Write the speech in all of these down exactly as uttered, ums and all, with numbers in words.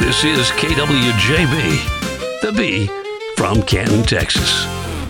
This is K W J B, the B from Canton, Texas.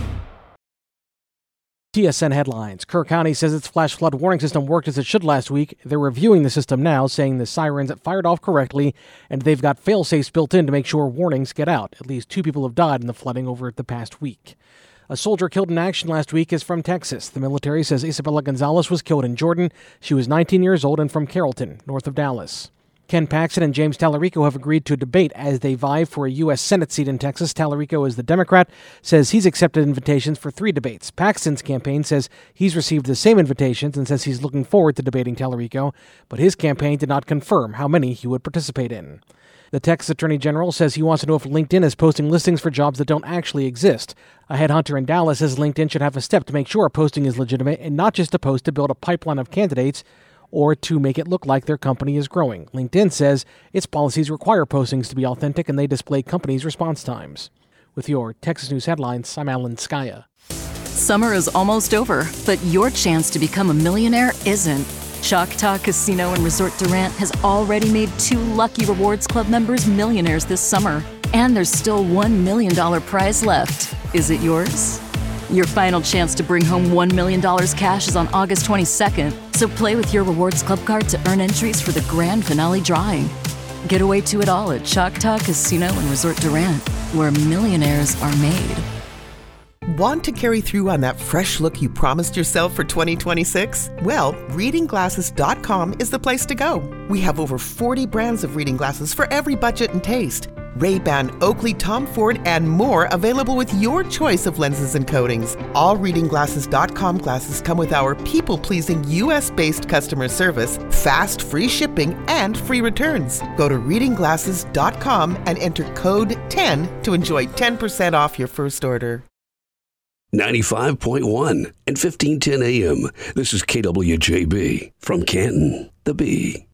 T S N headlines. Kerr County says its flash flood warning system worked as it should last week. They're reviewing the system now, saying the sirens fired off correctly, and they've got fail-safes built in to make sure warnings get out. At least two people have died in the flooding over the past week. A soldier killed in action last week is from Texas. The military says Isabella Gonzalez was killed in Jordan. She was nineteen years old and from Carrollton, north of Dallas. Ken Paxton and James Tallarico have agreed to debate as they vie for a U S Senate seat in Texas. Tallarico, as the Democrat, says he's accepted invitations for three debates. Paxton's campaign says he's received the same invitations and says he's looking forward to debating Tallarico, but his campaign did not confirm how many he would participate in. The Texas Attorney General says he wants to know if LinkedIn is posting listings for jobs that don't actually exist. A headhunter in Dallas says LinkedIn should have a step to make sure a posting is legitimate and not just a post to build a pipeline of candidates or to make it look like their company is growing. LinkedIn says its policies require postings to be authentic and they display companies' response times. With your Texas News headlines, I'm Alan Skaya. Summer is almost over, but your chance to become a millionaire isn't. Choctaw Casino and Resort Durant has already made two lucky Rewards Club members millionaires this summer. And there's still one million dollars prize left. Is it yours? Your final chance to bring home one million dollars cash is on August twenty-second, so play with your Rewards Club card to earn entries for the grand finale drawing. Get away to it all at Choctaw Casino and Resort Durant, where millionaires are made. Want to carry through on that fresh look you promised yourself for twenty twenty-six? Well, reading glasses dot com is the place to go. We have over forty brands of reading glasses for every budget and taste. Ray-Ban, Oakley, Tom Ford, and more available with your choice of lenses and coatings. All reading glasses dot com glasses come with our people-pleasing U S-based customer service, fast free shipping, and free returns. Go to reading glasses dot com and enter code ten to enjoy ten percent off your first order. ninety-five point one and fifteen ten A M. This is K W J B from Canton, the B.